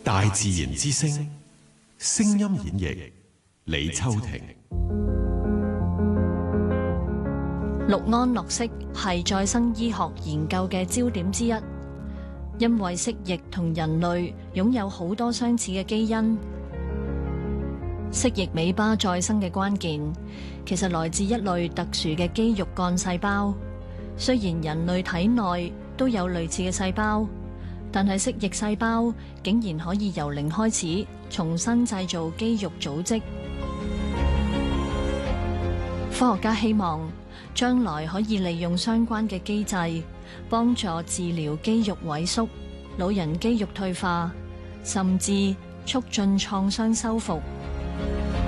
大自然之聲，聲音演繹，李秋婷。 氯胺諾色係再生醫學研究嘅焦點之一，因為蜥蜴同人類擁有好多相似嘅基因。蜥蜴尾巴再生嘅關鍵，其實來自一類特殊嘅肌肉幹細胞。雖然人類體內都有類似嘅細胞，但係蜥蜴細胞竟然可以由零開始重新製造肌肉組織。科學家希望將來可以利用相關嘅機制，幫助治療肌肉萎縮、老人肌肉退化，甚至促進創傷修復。